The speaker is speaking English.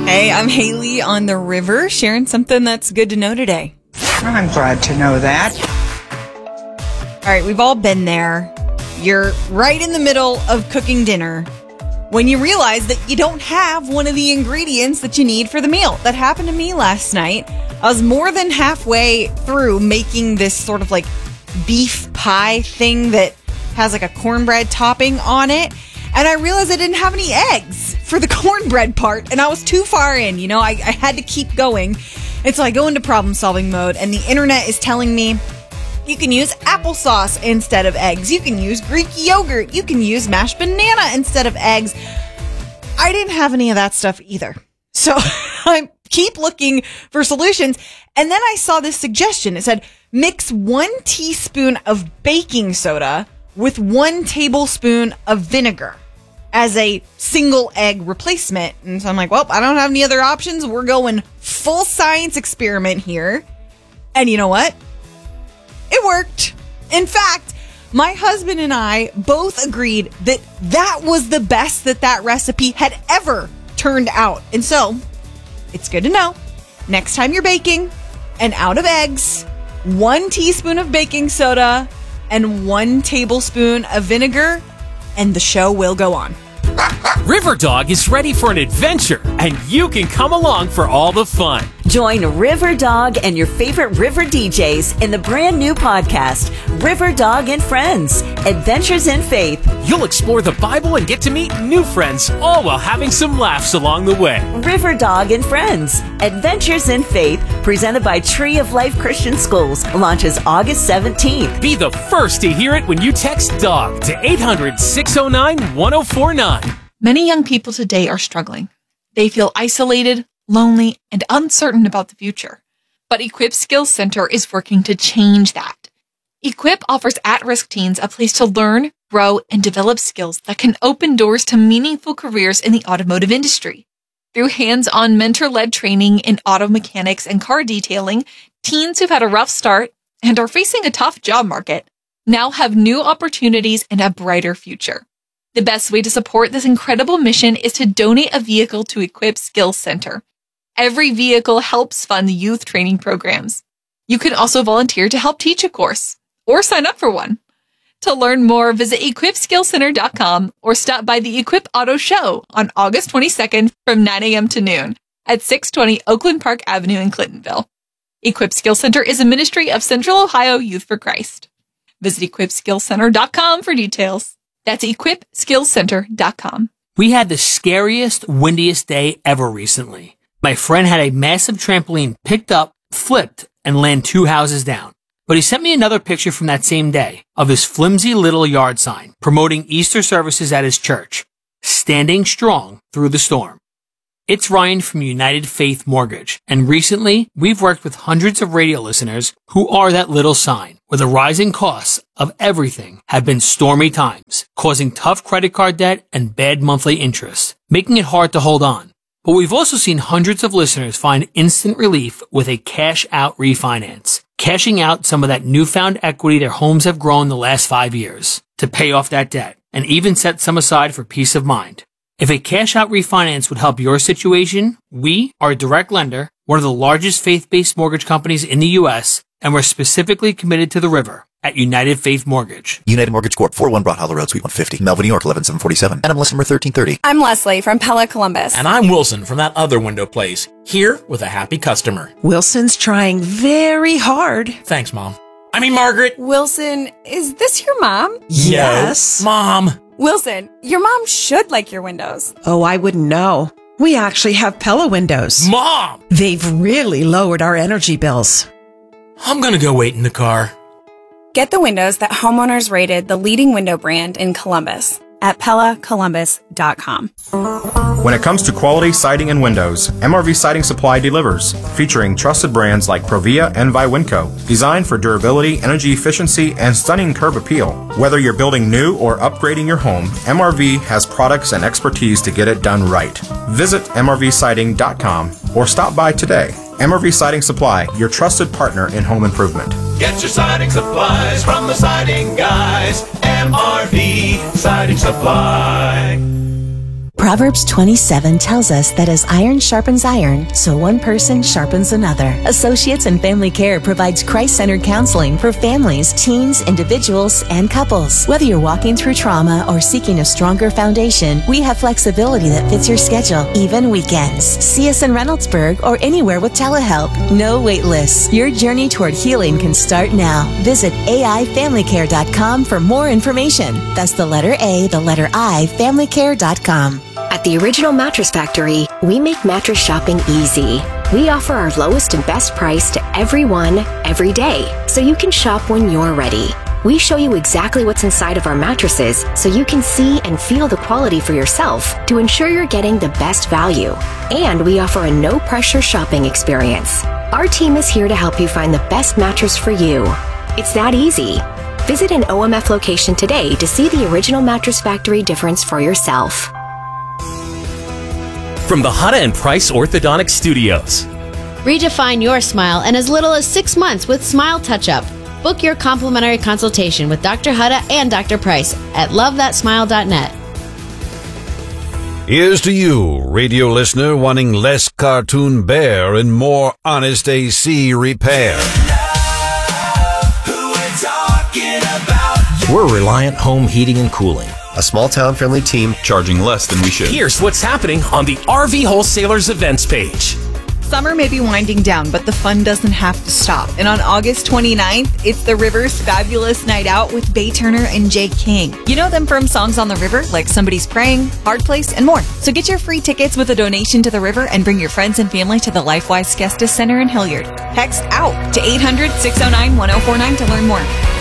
Hey, I'm Haley on the river, sharing something that's good to know today. I'm glad to know that. All right, we've all been there. You're right in the middle of cooking dinner when you realize that you don't have one of the ingredients that you need for the meal. That happened to me last night. I was more than halfway through making this sort of like beef pie thing that has like a cornbread topping on it. And I realized I didn't have any eggs for the cornbread part. And I was too far in, I had to keep going. And so I go into problem solving mode and the internet is telling me you can use applesauce instead of eggs. You can use Greek yogurt. You can use mashed banana instead of eggs. I didn't have any of that stuff either. So I keep looking for solutions. And then I saw this suggestion. It said, mix 1 teaspoon of baking soda with 1 tablespoon of vinegar as a single egg replacement. And so I'm like, well, I don't have any other options. We're going full science experiment here. And you know what? It worked. In fact, my husband and I both agreed that that was the best that recipe had ever turned out. And so it's good to know. Next time you're baking, and out of eggs, 1 teaspoon of baking soda and 1 tablespoon of vinegar, and the show will go on. River Dog is ready for an adventure, and you can come along for all the fun. Join River Dog and your favorite river DJs in the brand new podcast, River Dog and Friends, Adventures in Faith. You'll explore the Bible and get to meet new friends, all while having some laughs along the way. River Dog and Friends, Adventures in Faith, presented by Tree of Life Christian Schools, launches August 17th. Be the first to hear it when you text DOG to 800-609-1049. Many young people today are struggling. They feel isolated, lonely, and uncertain about the future. But Equip Skills Center is working to change that. Equip offers at-risk teens a place to learn, grow, and develop skills that can open doors to meaningful careers in the automotive industry. Through hands-on mentor-led training in auto mechanics and car detailing, teens who've had a rough start and are facing a tough job market now have new opportunities and a brighter future. The best way to support this incredible mission is to donate a vehicle to Equip Skills Center. Every vehicle helps fund the youth training programs. You can also volunteer to help teach a course or sign up for one. To learn more, visit equipskillcenter.com or stop by the Equip Auto Show on August 22nd from 9 a.m. to noon at 620 Oakland Park Avenue in Clintonville. Equip Skills Center is a ministry of Central Ohio Youth for Christ. Visit equipskillcenter.com for details. That's equipskillcenter.com. We had the scariest, windiest day ever recently. My friend had a massive trampoline picked up, flipped, and land 2 houses down. But he sent me another picture from that same day of his flimsy little yard sign promoting Easter services at his church, standing strong through the storm. It's Ryan from United Faith Mortgage, and recently we've worked with hundreds of radio listeners who are that little sign, where the rising costs of everything have been stormy times, causing tough credit card debt and bad monthly interest, making it hard to hold on. But we've also seen hundreds of listeners find instant relief with a cash-out refinance, cashing out some of that newfound equity their homes have grown the last 5 years to pay off that debt, and even set some aside for peace of mind. If a cash-out refinance would help your situation, we are a direct lender, one of the largest faith-based mortgage companies in the U.S., and we're specifically committed to the river at United Faith Mortgage. United Mortgage Corp., 401 Broad Hollow Road, Suite 150, Melville, New York, 11747. NMLS number 1330. I'm Leslie from Pella Columbus. And I'm Wilson from that other window place, here with a happy customer. Wilson's trying very hard. Thanks, Mom. I mean, Margaret. Wilson, is this your mom? Yes. No, Mom. Wilson, your mom should like your windows. Oh, I wouldn't know. We actually have Pella windows. Mom! They've really lowered our energy bills. I'm gonna go wait in the car. Get the windows that homeowners rated the leading window brand in Columbus at PellaColumbus.com. When it comes to quality siding and windows, MRV Siding Supply delivers, featuring trusted brands like Provia and Viwinco, designed for durability, energy efficiency, and stunning curb appeal. Whether you're building new or upgrading your home, MRV has products and expertise to get it done right. Visit MRVsiding.com or stop by today. MRV Siding Supply, your trusted partner in home improvement. Get your siding supplies from the siding guys. MRV Siding Supply. Proverbs 27 tells us that as iron sharpens iron, so one person sharpens another. Associates in Family Care provides Christ-centered counseling for families, teens, individuals, and couples. Whether you're walking through trauma or seeking a stronger foundation, we have flexibility that fits your schedule, even weekends. See us in Reynoldsburg or anywhere with telehelp. No wait lists. Your journey toward healing can start now. Visit AIFamilyCare.com for more information. That's the letter A, the letter I, FamilyCare.com. At the Original Mattress Factory, we make mattress shopping easy. We offer our lowest and best price to everyone, every day, so you can shop when you're ready. We show you exactly what's inside of our mattresses so you can see and feel the quality for yourself to ensure you're getting the best value. And we offer a no-pressure shopping experience. Our team is here to help you find the best mattress for you. It's that easy. Visit an OMF location today to see the Original Mattress Factory difference for yourself. From the Hutta and Price Orthodontic Studios. Redefine your smile in as little as 6 months with Smile Touch-Up. Book your complimentary consultation with Dr. Hutta and Dr. Price at lovethatsmile.net. Here's to you, radio listener wanting less cartoon bear and more honest AC repair. We're Reliant Home Heating and Cooling. A small-town friendly team charging less than we should. Here's what's happening on the RV Wholesalers events page. Summer may be winding down, but the fun doesn't have to stop. And on August 29th, it's the River's Fabulous Night Out with Bay Turner and Jay King. You know them from songs on the river like Somebody's Praying, Hard Place, and more. So get your free tickets with a donation to the river and bring your friends and family to the LifeWise Skestis Center in Hilliard. Text OUT to 800-609-1049 to learn more.